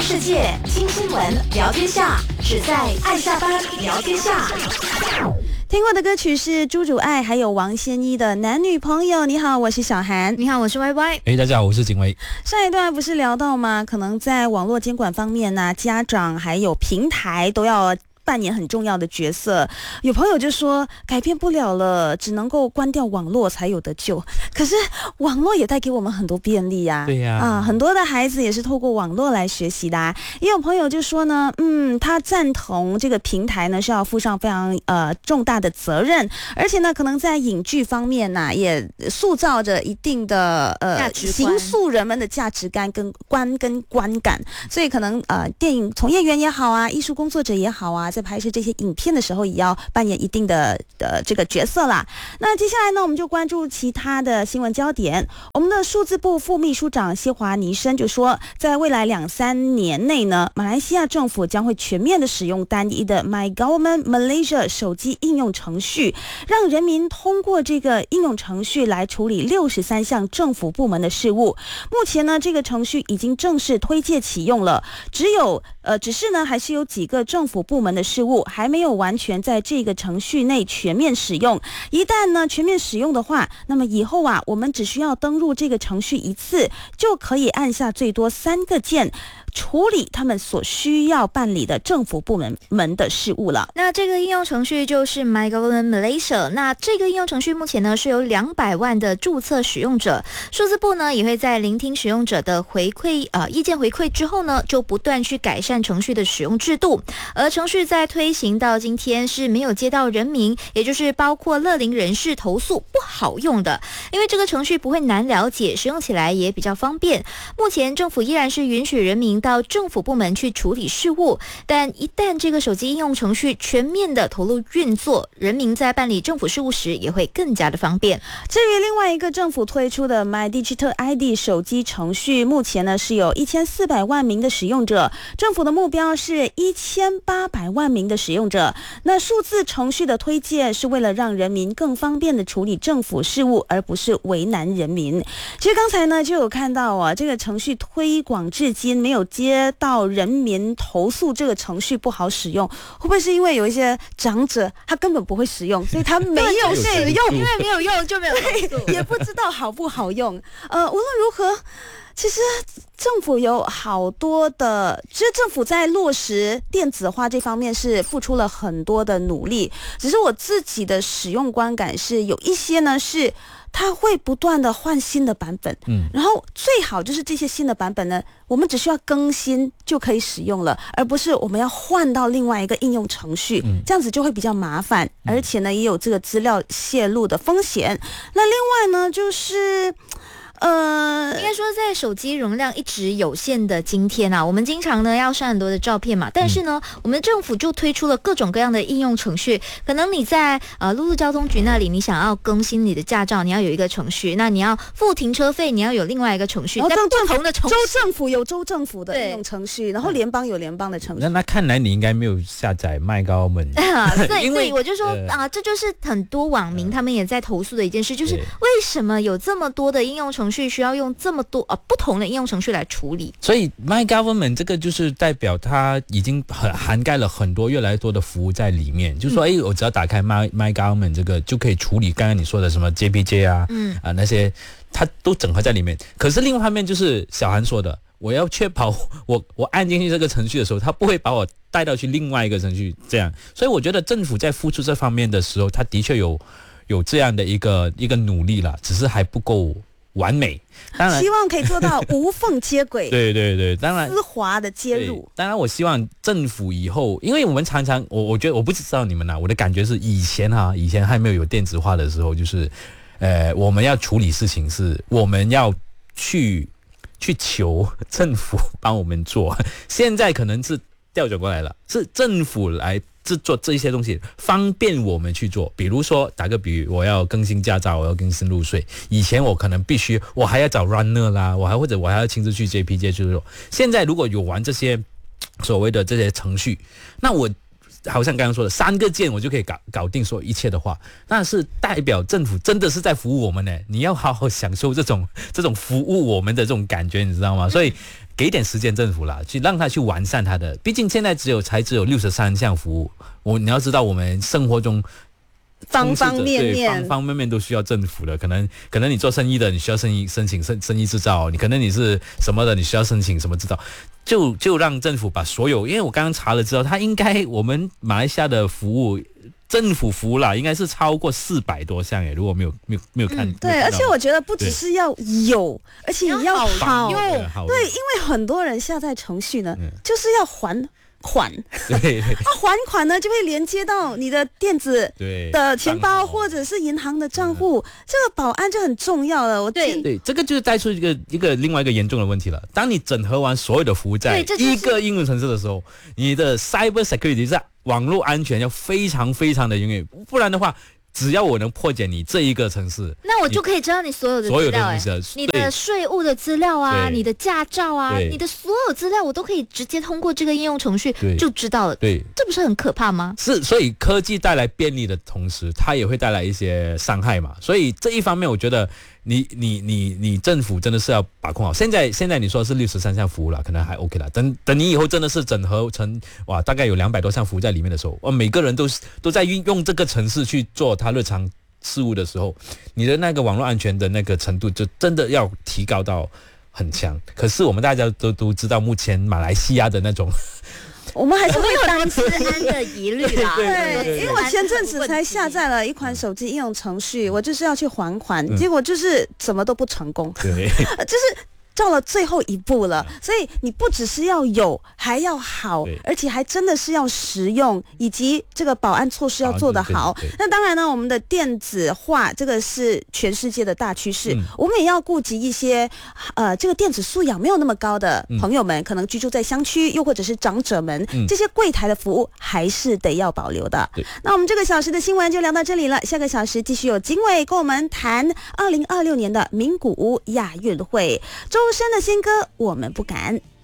世界，听新闻，聊天下，只在爱下班聊天下。 听过的歌曲是朱主爱还有王仙一的男女朋友。你好，我是小涵。 你好，我是 YY。 大家好，我是景威。 上一段不是聊到吗？可能在网络监管方面呢，家长还有平台都要扮演很重要的角色。有朋友就说改变不了了，只能够关掉网络才有得救。可是网络也带给我们很多便利啊。 对呀， 很多的孩子也是透过网络来学习的。也有朋友就说呢，他赞同这个平台呢是要负上非常重大的责任，而且呢可能在影剧方面呢也塑造着一定的形塑人们的价值观跟观感。所以可能电影从业员也好啊，艺术工作者也好啊，在拍摄这些影片的时候也要扮演一定的这个角色啦。那接下来呢，我们就关注其他的新闻焦点。我们的数字部副秘书长谢华尼生就说，在未来2-3年内呢，马来西亚政府将会全面的使用单一的 My Government Malaysia 手机应用程序，让人民通过这个应用程序来处理63项政府部门的事务。目前呢，这个程序已经正式推介启用了，只是呢，还是有几个政府部门的事务还没有完全在这个程序内全面使用。一旦呢全面使用的话，那么以后啊，我们只需要登入这个程序一次，就可以按下最多3个键，处理他们所需要办理的政府部门的事务了。 那这个应用程序就是 My Government Malaysia。那这个应用程序目前呢是有200万的注册使用者。数字部呢也会在聆听使用者的意见回馈之后呢，就不断去改善程序的使用制度。而程序在推行到今天是没有接到人民，也就是包括乐龄人士投诉不好用的，因为这个程序不会难了解，使用起来也比较方便。目前政府依然是允许人民到政府部门去处理事务，但一旦这个手机应用程序全面的投入运作，人民在办理政府事务时也会更加的方便。 至于另外一个政府推出的 My Digital ID 手机程序，目前呢是有1400万名的使用者，政府的目标是1800万名的使用者。那数字程序的推荐是为了让人民更方便的处理政府事务，而不是为难人民。其实刚才呢就有看到这个程序推广至今没有接到人民投诉这个程序不好使用，会不会是因为有一些长者他根本不会使用，所以他没有使用， 因为没有用就没有投诉， 也不知道好不好用。无论如何，其实政府有好多的，其实政府在落实电子化这方面是付出了很多的努力，只是我自己的使用观感是有一些呢是它会不断的换新的版本，然后最好就是这些新的版本呢，我们只需要更新就可以使用了，而不是我们要换到另外一个应用程序，这样子就会比较麻烦，而且呢也有这个资料泄露的风险。那另外呢就是应该说在手机容量一直有限的今天啊，我们经常呢要上很多的照片嘛，但是呢我们政府就推出了各种各样的应用程序。可能你在陆路交通局那里，你想要更新你的驾照，你要有一个程序，那你要付停车费，你要有另外一个程序。 然后不同的程序， 州政府有州政府的应用程序，然后联邦有联邦的程序。 那看来你应该没有下载麦高门所以我就说这就是很多网民他们也在投诉的一件事，就是为什么有这么多的应用程序需要用这么多不同的应用程序来处理。 所以 My Government 这个就是代表它已经涵盖了很多越来越多的服务在里面，就说我只要打开 My Government 这个就可以处理刚刚你说的什么 JPJ 那些它都整合在里面。可是另外一方面就是小韩说的，我要确保我按进去这个程序的时候，它不会把我带到去另外一个程序这样。所以我觉得政府在付出这方面的时候，它的确有这样的一个努力啦，只是还不够完美。当然希望可以做到无缝接轨对，当然丝滑的接入。 当然我希望政府以后，因为我们常常我觉得我不知道你们我的感觉是以前还没有电子化的时候，就是我们要处理事情是我们要去求政府帮我们做，现在可能是调转过来了，是政府来制作这些东西方便我们去做。比如说打个比喻，我要更新驾照，我要更新入税，以前我可能必须我还要找 runner 啦，我还要亲自去 JPJ 去做。现在如果有玩这些所谓的这些程序，那我好像刚刚说的3个键我就可以搞定所有一切的话，那是代表政府真的是在服务我们呢。你要好好享受这种服务我们的这种感觉，你知道吗？所以给点时间政府啦，去让他去完善他的。毕竟现在才只有63项服务，你要知道我们生活中方方面面方方面面都需要政府的。可能你做生意的，你需要申请生意执照；你可能你是什么的，你需要申请什么执照。就让政府把所有，因为我刚刚查了之后，他应该我们马来西亚的服务。政府服务啦，应该是超过400多项耶，如果没有看。 对，而且我觉得不只是要有，而且也要好用。对，因为很多人下载程序呢，就是要还款。 对， 那还款呢，就会连接到你的电子的钱包或者是银行的账户，这个保安就很重要了。 对， 这个就是带出另外一个严重的问题了。当你整合完所有的服务在一个应用程式的时候，你的 cyber security 在网络安全要非常非常的严密，不然的话，只要我能破解你这一个程式， 那我就可以知道你所有的资料，你的税务的资料啊，你的驾照啊，你的所有资料，我都可以直接通过这个应用程序就知道了。 对， 这不是很可怕吗？ 是，所以科技带来便利的同时，它也会带来一些伤害嘛。所以这一方面，我觉得你政府真的是要把控好。现在你说是63项服务了，可能还 OK 了。等你以后真的是整合成大概有200多项服务在里面的时候，每个人都在用这个程式去做他日常事务的时候，你的那个网络安全的那个程度就真的要提高到很强。可是我们大家都知道，目前马来西亚的那种。 我们还是会担治安的疑虑啦。 对，因为我前阵子才下载了一款手机应用程序，我就是要去还款，结果就是怎么都不成功。 对， 就是到了最后一步了，所以你不只是要有，还要好，而且还真的是要实用，以及这个保安措施要做得好。那当然呢，我们的电子化这个是全世界的大趋势，我们也要顾及一些这个电子素养没有那么高的朋友们，可能居住在乡区，又或者是长者们，这些柜台的服务还是得要保留的。那我们这个小时的新闻就聊到这里了，下个小时继续有经纬跟我们谈2026年的名古屋亚运会。周深的新歌《我们不敢》。